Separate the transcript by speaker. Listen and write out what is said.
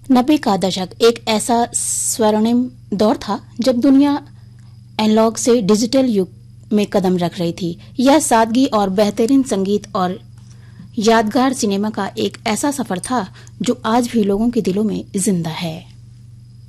Speaker 1: 90 का दशक एक ऐसा स्वर्णिम दौर था जब दुनिया एनालॉग से डिजिटल युग में कदम रख रही थी। यह सादगी और बेहतरीन संगीत और यादगार सिनेमा का एक ऐसा सफर था जो आज भी लोगों के दिलों में जिंदा है।